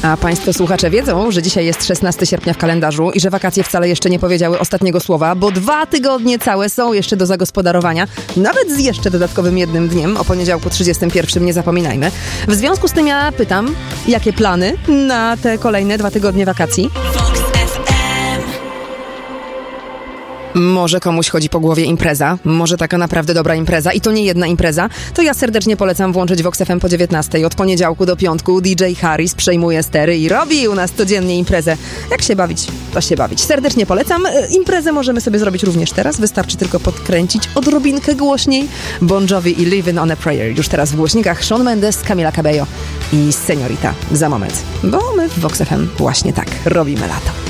A Państwo słuchacze wiedzą, że dzisiaj jest 16 sierpnia w kalendarzu i że wakacje wcale jeszcze nie powiedziały ostatniego słowa, bo 2 tygodnie całe są jeszcze do zagospodarowania, nawet z jeszcze dodatkowym jednym dniem, o poniedziałku 31, nie zapominajmy. W związku z tym ja pytam, jakie plany na te kolejne 2 tygodnie wakacji? Może komuś chodzi po głowie impreza, może taka naprawdę dobra impreza i to nie jedna impreza, to ja serdecznie polecam włączyć Vox FM po 19. Od poniedziałku do piątku DJ Harris przejmuje stery i robi u nas codziennie imprezę. Jak się bawić, to się bawić. Serdecznie polecam. Imprezę możemy sobie zrobić również teraz, wystarczy tylko podkręcić odrobinkę głośniej. Bon Jovi i Living on a Prayer. Już teraz w głośnikach Shawn Mendes, Camila Cabello i Señorita za moment. Bo my w Vox FM właśnie tak robimy lato.